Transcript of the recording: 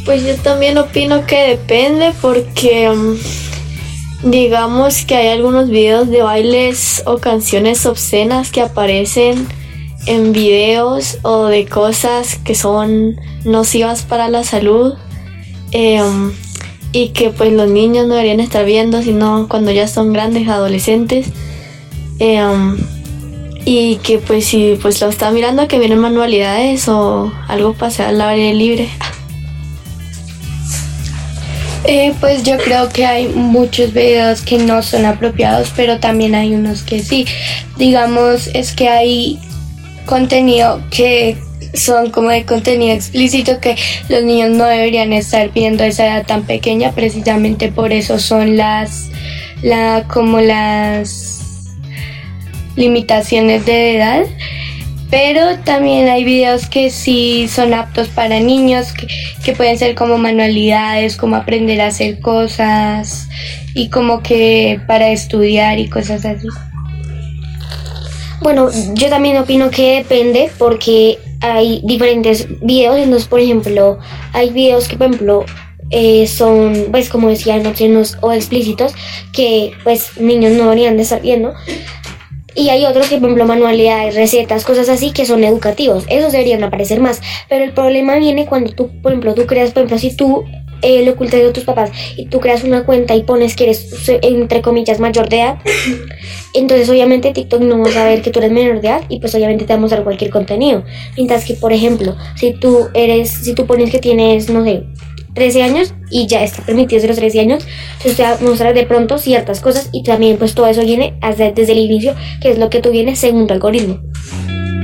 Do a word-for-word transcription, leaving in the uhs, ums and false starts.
Pues yo también opino que depende porque um, digamos que hay algunos videos de bailes o canciones obscenas que aparecen en videos o de cosas que son nocivas para la salud eh, um, y que pues los niños no deberían estar viendo sino cuando ya son grandes adolescentes eh, um, y que pues si pues lo están mirando que vienen manualidades o algo para hacer al aire libre. Eh, pues yo creo que hay muchos videos que no son apropiados, pero también hay unos que sí. Digamos, es que hay contenido que son como de contenido explícito que los niños no deberían estar viendo a esa edad tan pequeña, precisamente por eso son las, la, como las limitaciones de edad. Pero también hay videos que sí son aptos para niños, que, que pueden ser como manualidades, como aprender a hacer cosas y como que para estudiar y cosas así. Bueno, yo también opino que depende porque hay diferentes videos. Entonces, por ejemplo, hay videos que, por ejemplo, eh, son, pues como decían, obscenos o explícitos que pues niños no deberían de estar viendo. Y hay otros que, por ejemplo, manualidades, recetas, cosas así que son educativos. Esos deberían aparecer más. Pero el problema viene cuando tú, por ejemplo, tú creas, por ejemplo, si tú eh, le ocultas a tus papás y tú creas una cuenta y pones que eres, entre comillas, mayor de edad, entonces obviamente TikTok no va a saber que tú eres menor de edad y pues obviamente te va a mostrar cualquier contenido. Mientras que, por ejemplo, si tú eres, si tú pones que tienes, no sé, trece años y ya está permitido desde los trece años, entonces te va a mostrar de pronto ciertas cosas y también pues todo eso viene desde, desde el inicio, que es lo que tú vienes según tu algoritmo.